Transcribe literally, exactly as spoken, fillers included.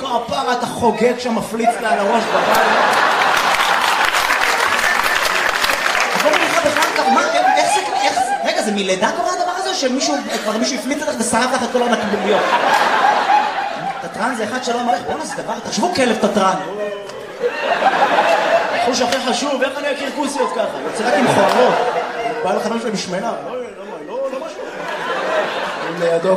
הפרה, אתה חוגג שם, מפליץ לה על הראש בבית. הכל לך בכלל, מה, איך זה, איך, רגע, זה מלידה קורה הדבר הזה, שמישהו, כבר מישהו הפליץ לך ושרף לך את כל הנקבוביות. תטרן זה אחד שלא אמר, בואו נעשה דבר, תחשבו כלב תטרן. חוש הכי חשוב, איך אני אכיר כוסיות ככה? יוצא רק עם חוערות. בא לך משהו עם שמנה. לא, לא, לא, לא משהו. לידו